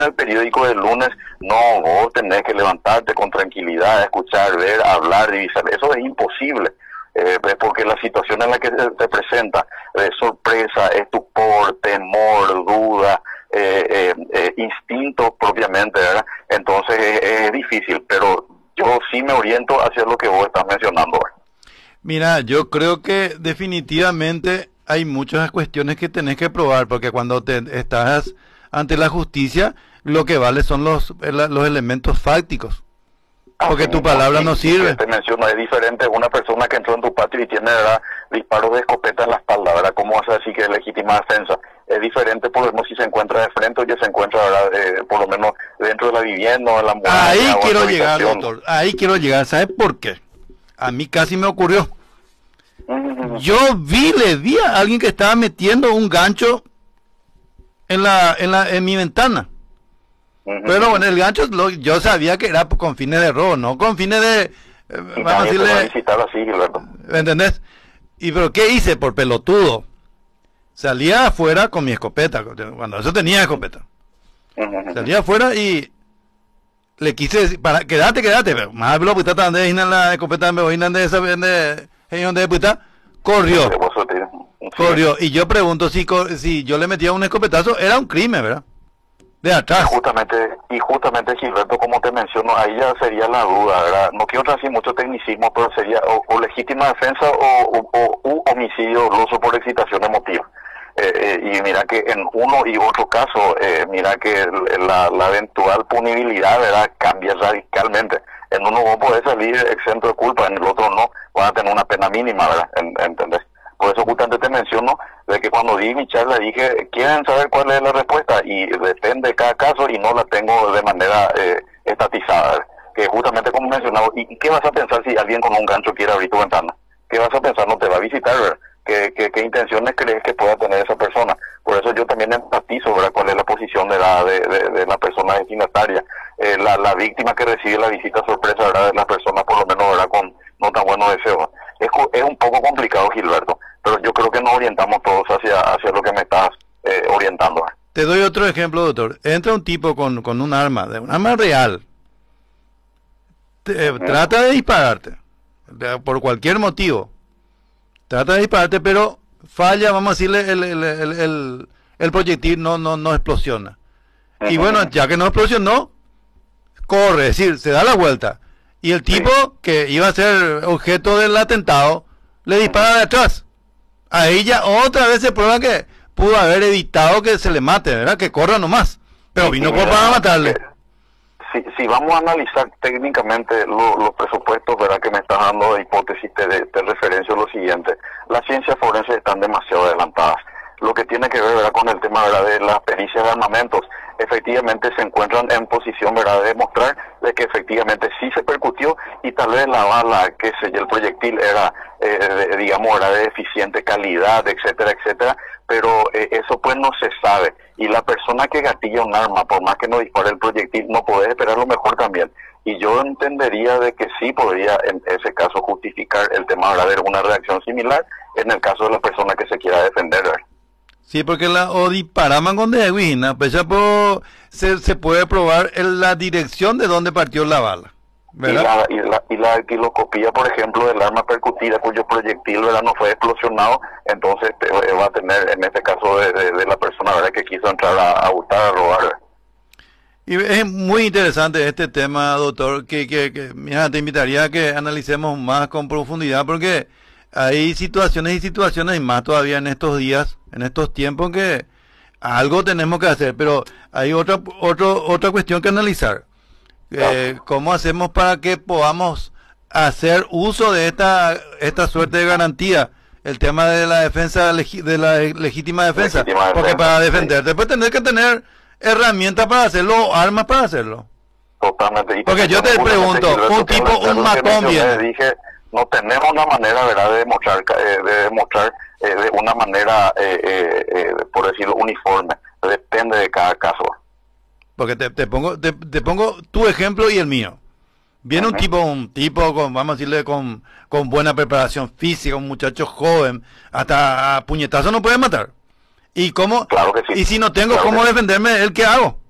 el periódico del lunes, no, vos tenés que levantarte con tranquilidad, escuchar, ver, hablar, divisar. Eso es imposible, porque la situación en la que te presenta, sorpresa, estupor, temor, duda, instinto propiamente, ¿verdad? Entonces es difícil, pero yo sí me oriento hacia lo que vos estás mencionando. Mira, yo creo que definitivamente hay muchas cuestiones que tenés que probar, porque cuando te estás ante la justicia, lo que vale son los elementos fácticos, porque tu palabra no sirve. Te menciono, es diferente una persona que entró en tu patio y tiene, ¿verdad?, disparos de escopeta en la espalda, ¿verdad? ¿Cómo vas a decir que es legítima defensa? Es diferente, por lo menos, si se encuentra de frente o ya se encuentra, ¿verdad?, por lo menos dentro de la vivienda o en la muralla. Ahí quiero llegar, doctor, ahí quiero llegar. ¿Sabe por qué? A mí casi me ocurrió. Yo le vi a alguien que estaba metiendo un gancho en mi ventana. Pero bueno, el gancho yo sabía que era con fines de robo, no con fines de vamos a decirle, ¿me entendés? Y pero ¿qué hice? Por pelotudo. Salía afuera con mi escopeta, cuando eso tenía escopeta. Salía afuera y le quise decir, quédate, pero más lo puta donde en la escopeta me voy de esa de puta, corrió. Y yo pregunto si yo le metía un escopetazo, era un crimen, ¿verdad? De atrás. Y justamente, Gilberto, como te menciono, ahí ya sería la duda, ¿verdad? No quiero traer mucho tecnicismo, pero sería o legítima defensa o homicidio doloso por excitación emotiva. Y mira que en uno y otro caso, mira que la eventual punibilidad, ¿verdad?, cambia radicalmente. En uno vos podés salir exento de culpa, en el otro no, vas a tener una pena mínima, ¿verdad? ¿Entendés? Por eso justamente te menciono de que cuando di mi charla dije, ¿quieren saber cuál es la respuesta? Y depende de cada caso y no la tengo de manera estatizada, ¿verdad? Que justamente como mencionaba, ¿y qué vas a pensar si alguien con un gancho quiere abrir tu ventana? ¿Qué vas a pensar? No te va a visitar, ¿verdad? ¿Qué intenciones crees que pueda tener esa persona? Por eso yo también empatizo, ¿verdad?, cuál es la posición de la persona destinataria, la víctima que recibe la visita sorpresa, ¿verdad?, de la persona por lo menos, ¿verdad?, con no tan buenos deseos. Es un poco complicado, Gilberto, pero yo creo que nos orientamos todos hacia lo que me estás orientando. Te doy otro ejemplo, doctor. Entra un tipo con un arma real, trata de dispararte, por cualquier motivo. Trata de dispararte, pero falla, vamos a decirle, el proyectil no explosiona. Y bueno, ya que no explosionó, corre, es decir, se da la vuelta. Y el tipo que iba a ser objeto del atentado, le dispara de atrás. Ahí ya otra vez se prueba que pudo haber evitado que se le mate, ¿verdad? Que corra nomás. Pero vino para matarle. Si vamos a analizar técnicamente los presupuestos, ¿verdad?, que me estás dando de hipótesis, te referencio a lo siguiente. Las ciencias forenses están demasiado adelantadas. Lo que tiene que ver, ¿verdad?, con el tema, ¿verdad?, de las pericias de armamentos, efectivamente se encuentran en posición, ¿verdad?, de demostrar de que efectivamente sí se percutió y tal vez la bala, que sé yo, el proyectil era, digamos, era de deficiente calidad, etcétera, etcétera, pero eso pues no se sabe. Y la persona que gatilla un arma, por más que no dispare el proyectil, no puede esperar lo mejor también. Y yo entendería de que sí podría en ese caso justificar el tema, ¿verdad?, de una reacción similar en el caso de la persona que se quiera defender, ¿verdad? Sí, porque o disparaban con deguina, pues ya se puede probar la dirección de donde partió la bala, ¿verdad? Y la alquiloscopía, por ejemplo, del arma percutida cuyo proyectil, ¿verdad?, no fue explosionado, entonces va a tener, en este caso, de la persona, ¿verdad?, que quiso entrar a hurtar, a robar, ¿verdad? Y es muy interesante este tema, doctor, mira, te invitaría a que analicemos más con profundidad, porque hay situaciones y situaciones, y más todavía en estos días, en estos tiempos, que algo tenemos que hacer, pero hay otra cuestión que analizar. ¿Cómo hacemos para que podamos hacer uso de esta suerte de garantía? El tema de la defensa, de la legítima defensa. Porque para defenderte, pues tener que tener herramientas para hacerlo, armas para hacerlo. Totalmente. Porque yo te pregunto, un matón viene. Dije, no tenemos una manera, ¿verdad?, de demostrar de una manera, por decirlo, uniforme. Depende de cada caso. Porque te pongo tu ejemplo y el mío. Viene un tipo con, vamos a decirle, con buena preparación física, un muchacho joven, hasta a puñetazo no puede matar. ¿Y cómo? Claro que sí. Y si no tengo cómo defenderme, ¿el qué hago?